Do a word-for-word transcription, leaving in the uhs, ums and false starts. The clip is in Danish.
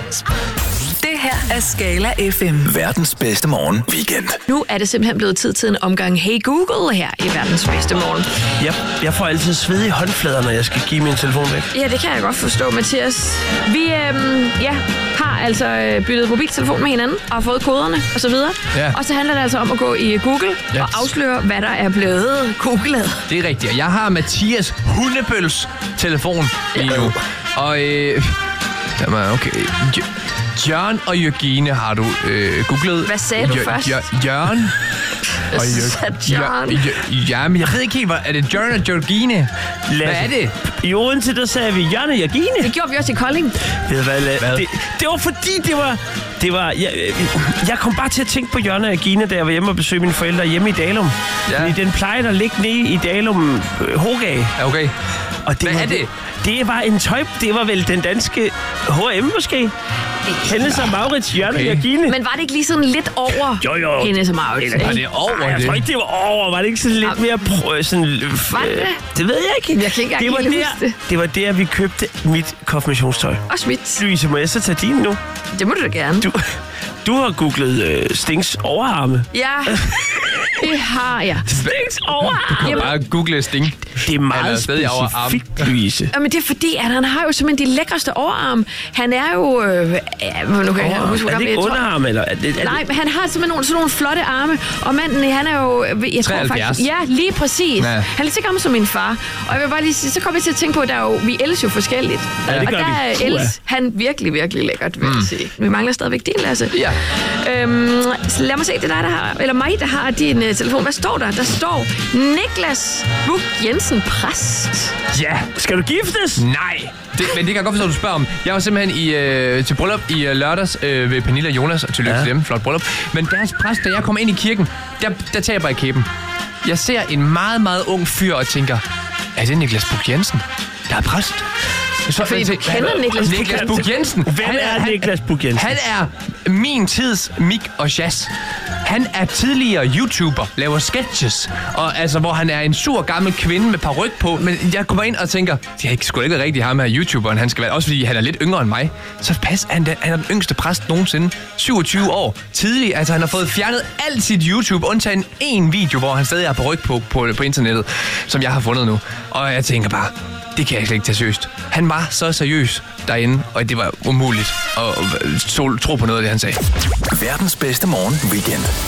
Det her er Skala F M. Verdens bedste morgen weekend. Nu er det simpelthen blevet tid til en omgang Hey Google her i Verdens bedste morgen. Jeg, jeg får altid svedige håndflader, når jeg skal give min telefon væk. Ja, det kan jeg godt forstå, Mathias. Vi øhm, ja, har altså byttet mobiltelefon med hinanden og fået koderne og så videre. Ja. Og så handler det altså om at gå i Google Ja. og afsløre, hvad der er blevet googlet. Det er rigtigt. Jeg har Mathias Hundebøls telefon lige nu. Og øh, jamen, okay. Jørgen og Jørgine har du øh, googlet. Hvad sagde du Jør- først? Jør- Jørgen og sagde Jørgen. Jør- Ja, men jeg ved ikke helt, hvad er det Jørgen og Jørgine? Hvad er det? I Odense, der sagde vi Jørgen og Jørgine. Det gjorde vi også i Kolding. Ved du hvad, Hvad? Det, det var fordi, det var... Det var jeg, jeg kom bare til at tænke på Jørgen og Jørgine, da jeg var hjemme og besøgte mine forældre hjemme i Dalum. Ja. Fordi den plejede at ligge nede i Dalum øh, Hogage. Ja, okay. Og det Hvad var, er det? Det var en tøj... Det var vel den danske H og M måske? Hendes og Maurits, Jørgen Okay. og Jørgine. Men var det ikke lige sådan lidt over Jo, jo. Hendes og Maurits? Eller Var ikke? det over Ej, jeg det? tror ikke, det var over. Var det ikke sådan lidt mere... Prø- sådan, øh, Var det det? Det ved jeg ikke. Jeg kan ikke det engang var helt der, huske det. det var der, vi købte mit konfirmationstøj. Og Schmidt. Louise, må jeg så tage din nu? Det må du da gerne. Du, du har googlet øh, Stings overarme. Ja, det har jeg. Stings overarme? Jamen. Bare google Sting. Det er Eller meget stadig overarm. specifikt, Louise. Jamen, det er fordi, at han har jo simpelthen de lækreste overarm. Han er jo... Øh, ja, nu kan jeg ikke huske, Er det jeg ikke tror- underarm, eller? Er det, er Nej, men han har simpelthen nogle, sådan nogle flotte arme. Og manden, han er jo... Jeg tror treoghalvfjerds. faktisk... Ja, lige præcis. Ja. Han er lige så gammel som min far. Og jeg vil bare lige sige, så kommer jeg til at tænke på, at der er jo, vi ældes jo forskelligt. Ja, det og gør der vi. er Puha. ældes han virkelig, virkelig lækkert, vil jeg sige. Vi mangler stadigvæk din, Lasse. Ja. Øhm, så lad mig se, det er dig, der har... Eller mig, der har din uh, telefon. Hvad står der? Der står Niklas Buch Jensen, præst. Ja. Skal du giftes? Nej. Det, men det kan jeg godt forstå, at du spørger om. Jeg var simpelthen i, øh, til bryllup i øh, lørdags øh, ved Pernille og Jonas, og tillykke Ja. til dem, flot bryllup. Men deres præst, da jeg kom ind i kirken, der, der tager jeg bare i kæben. Jeg ser en meget, meget ung fyr og tænker, er det Niklas Buch Jensen, der er præst? Så, Fordi du kender Niklas Buch Niklas Jensen. Buch Jensen. Hvem Han er han- Niklas Buch Jensen? Han er min tids Mick og Jazz. Han er tidligere YouTuber, laver sketches, og altså, hvor han er en sur gammel kvinde med paryk på. Men jeg kommer ind og tænker, det er sgu da ikke rigtigt ham her YouTuberen, han skal være. Også fordi han er lidt yngre end mig. Så pas, han, er- han er den yngste præst nogensinde. syvogtyve år. Tidlig, altså han har fået fjernet alt sit YouTube, undtagen en video, hvor han stadig har paryk på, på, på internettet, som jeg har fundet nu. Og jeg tænker bare, det kan jeg slet ikke tage seriøst. Han var så seriøs derinde, og det var umuligt at, at tro på noget af det, han sagde. Verdens bedste morgen weekend.